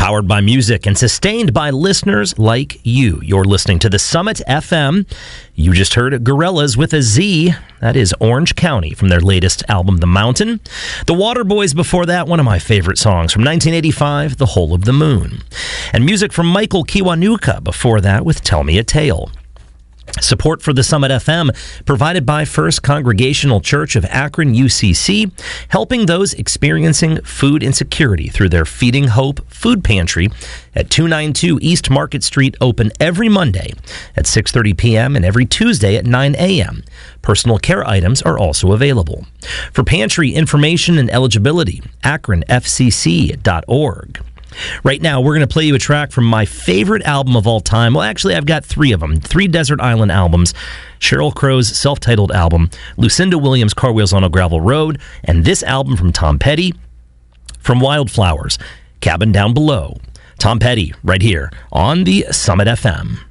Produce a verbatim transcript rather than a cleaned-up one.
Powered by music and sustained by listeners like you. You're listening to the Summit F M. You just heard Gorillaz with a Z. That is Orange County from their latest album, The Mountain. The Waterboys before that, one of my favorite songs from nineteen eighty-five, The Hole of the Moon. And music from Michael Kiwanuka before that with Tell Me a Tale. Support for the Summit F M provided by First Congregational Church of Akron, U C C, helping those experiencing food insecurity through their Feeding Hope Food Pantry at two ninety-two East Market Street, open every Monday at six thirty p.m. and every Tuesday at nine a.m. Personal care items are also available. For pantry information and eligibility, akron f c c dot org. Right now, we're going to play you a track from my favorite album of all time. Well, actually, I've got three of them. Three Desert Island albums. Sheryl Crow's self-titled album, Lucinda Williams' Car Wheels on a Gravel Road, and this album from Tom Petty, from Wildflowers, Cabin Down Below. Tom Petty, right here on the Summit F M.